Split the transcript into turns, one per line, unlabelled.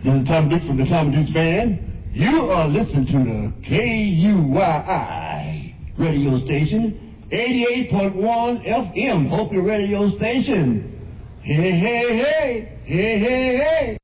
This is Tom Dix from the Tom Dix Band. You are listening to the KUYI radio station, 88.1 FM, Hope Your radio station. Hey, hey, hey, hey, hey, hey.